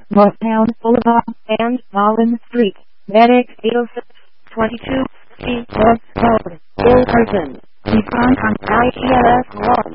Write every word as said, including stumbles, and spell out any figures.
Northtown Boulevard and Collins Street, Medic eight oh six, twenty-two C North Road, Wilkerson. Respond on I T L S one.